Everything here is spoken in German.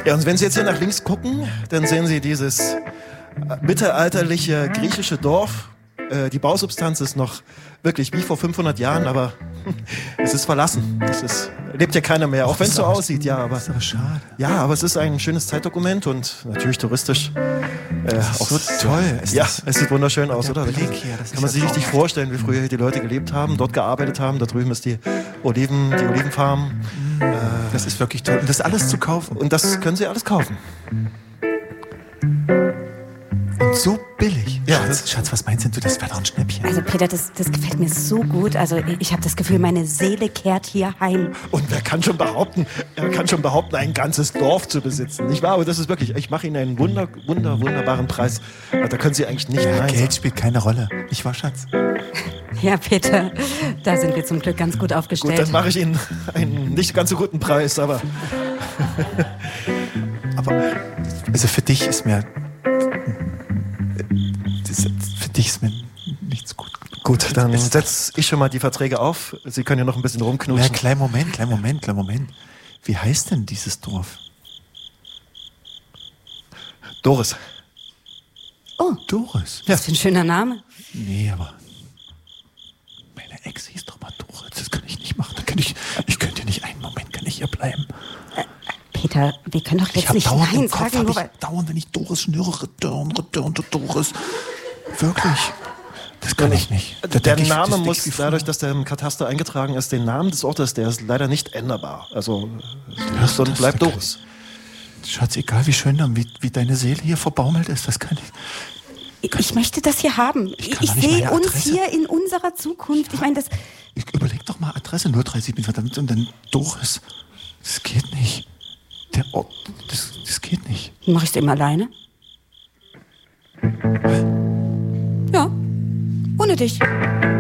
Ja, und wenn Sie jetzt hier nach links gucken, dann sehen Sie dieses mittelalterliche griechische Dorf. Die Bausubstanz ist noch wirklich wie vor 500 Jahren, aber es ist verlassen. Lebt ja keiner mehr, auch wenn es so aussieht. Ja, aber, das ist aber schade. Ja, aber es ist ein schönes Zeitdokument und natürlich touristisch. Auch so toll. Es sieht wunderschön aus, oder? Blick hier, das Kann man sich richtig vorstellen, wie früher hier die Leute gelebt haben, dort gearbeitet haben. Da drüben ist die Olivenfarm. Das ist wirklich toll. Und das alles zu kaufen. Und das können Sie alles kaufen. Und so billig. Ja, Schatz, was meinst du? Das wäre doch ein Schnäppchen. Also Peter, das gefällt mir so gut. Also ich habe das Gefühl, meine Seele kehrt hier heim. Und wer kann schon behaupten, ein ganzes Dorf zu besitzen, nicht wahr? Aber das ist wirklich, ich mache Ihnen einen wunderbaren Preis. Da können Sie eigentlich nicht nein Geld sagen. spielt keine Rolle. Ich war Schatz. Ja, Peter, da sind wir zum Glück ganz gut aufgestellt. Gut, dann mache ich Ihnen einen nicht ganz so guten Preis, aber also für dich ist mir nichts gut. gut, dann setze ich schon mal die Verträge auf. Sie können ja noch ein bisschen Ja, rumknutschen. kleinen Moment. Wie heißt denn dieses Dorf? Doris. Oh, Doris. was für ein schöner Name. Nee, aber meine Ex hieß doch mal Doris. Das kann ich nicht machen. Ich könnte nicht einen Moment, kann ich hier bleiben. Peter, wir können doch Ich jetzt habe nicht dauernd Nein im Kopf, sagen, nur weil... dauernd, wenn ich Doris schnürre, Return, Doris. Wirklich. Das kann ich nicht. Der Name muss, dadurch, dass der im Kataster eingetragen ist, den Namen des Ortes, der ist leider nicht änderbar. Also, sonst bleibt Doris. Schatz, egal wie schön dann, wie deine Seele hier verbaumelt ist, das kann ich. Ich möchte das hier haben. Ich kann Ich doch nicht sehe meine uns Adresse. hier in unserer Zukunft. Ich meine, das... Überleg doch mal Adresse 037 verdammt und dann Doris. Das geht nicht. Der Ort, das geht nicht. Mache ich es immer alleine? Ja, ohne dich.